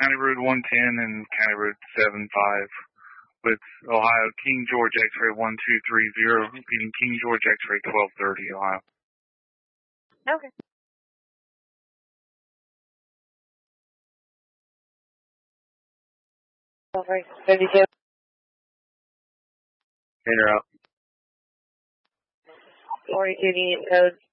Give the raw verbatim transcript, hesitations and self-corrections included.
County Road one ten and County Road seven five with Ohio King George X-ray one two three zero, repeating King George X-ray twelve thirty, Ohio. Okay. Over thirty-two. In or out? forty-two unit code.